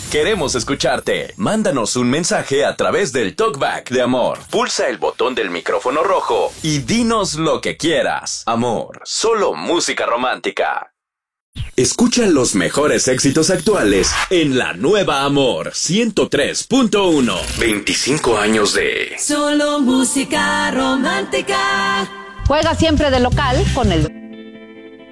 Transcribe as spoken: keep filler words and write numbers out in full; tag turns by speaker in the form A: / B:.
A: Queremos escucharte. Mándanos un mensaje a través del Talkback de Amor. Pulsa el botón del micrófono rojo y dinos lo que quieras. Amor, solo música romántica. Escucha los mejores éxitos actuales en la nueva Amor ciento tres punto uno. veinticinco años de...
B: Solo música romántica.
C: Juega siempre de local con el...